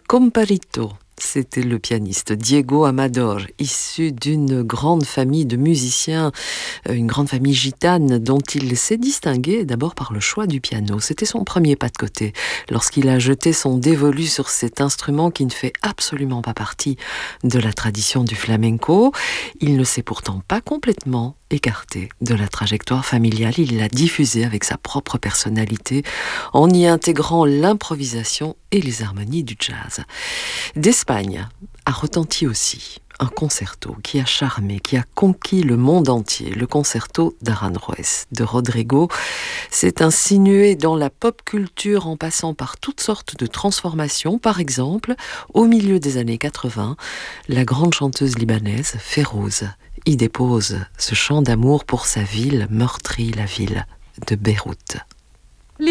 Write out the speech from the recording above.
Comparito. C'était le pianiste Diego Amador, issu d'une grande famille de musiciens, une grande famille gitane dont il s'est distingué d'abord par le choix du piano. C'était son premier pas de côté lorsqu'il a jeté son dévolu sur cet instrument qui ne fait absolument pas partie de la tradition du flamenco. Il ne s'est pourtant pas complètement écarté de la trajectoire familiale. Il l'a diffusé avec sa propre personnalité en y intégrant l'improvisation et les harmonies du jazz. D'Espagne a retenti aussi un concerto qui a charmé, qui a conquis le monde entier, le concerto d'Aranjuez de Rodrigo. s'est insinué dans la pop culture en passant par toutes sortes de transformations. Par exemple, au milieu des années 80, la grande chanteuse libanaise Férouz y dépose ce chant d'amour pour sa ville meurtrie, la ville de Beyrouth.